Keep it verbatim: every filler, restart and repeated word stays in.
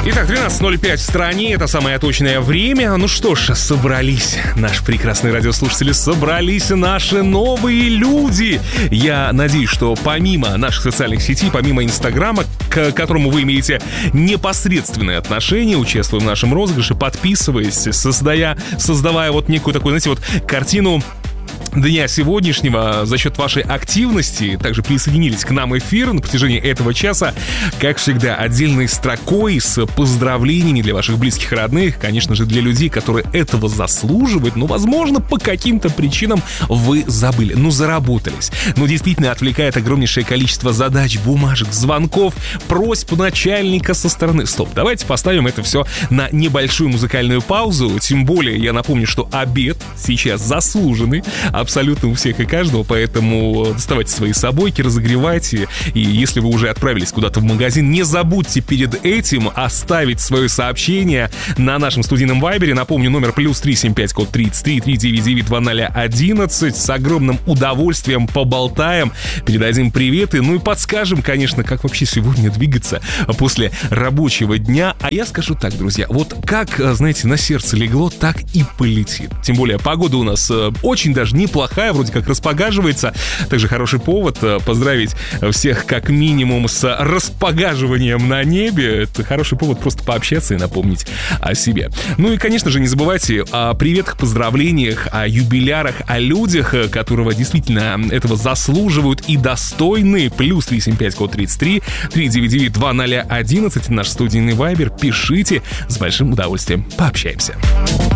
Итак, тринадцать ноль пять в стране, это самое точное время. Ну что ж, собрались наши прекрасные радиослушатели, собрались наши новые люди. Я надеюсь, что помимо наших социальных сетей, помимо Инстаграма, к которому вы имеете непосредственное отношение, участвуя в нашем розыгрыше, подписываясь, создая, создавая вот некую такую, знаете, вот картину дня сегодняшнего за счет вашей активности, также присоединились к нам в эфир на протяжении этого часа, как всегда, отдельной строкой с поздравлениями для ваших близких и родных, конечно же, для людей, которые этого заслуживают, но, возможно, по каким-то причинам вы забыли, ну, заработались. Ну, действительно, отвлекает огромнейшее количество задач, бумажек, звонков, просьб начальника со стороны. Стоп, давайте поставим это все на небольшую музыкальную паузу, тем более, я напомню, что обед сейчас заслуженный, абсолютно у всех и каждого, поэтому доставайте свои собойки, разогревайте, и если вы уже отправились куда-то в магазин, не забудьте перед этим оставить свое сообщение на нашем студийном вайбере. Напомню, номер плюс три семь пять код тридцать три три девять девять два ноль одиннадцать. С огромным удовольствием поболтаем, передадим приветы, ну и подскажем, конечно, как вообще сегодня двигаться после рабочего дня. А я скажу так, друзья, вот как, знаете, на сердце легло, так и полетит. Тем более погода у нас очень даже не плохая, вроде как распогаживается. Также хороший повод поздравить всех как минимум с распогаживанием на небе. Это хороший повод просто пообщаться и напомнить о себе. Ну и, конечно же, не забывайте о приветах, поздравлениях, о юбилярах, о людях, которого действительно этого заслуживают и достойны. Плюс три семь пять код тридцать три три девять девять два ноль одиннадцать. Наш студийный вайбер. Пишите, с большим удовольствием пообщаемся.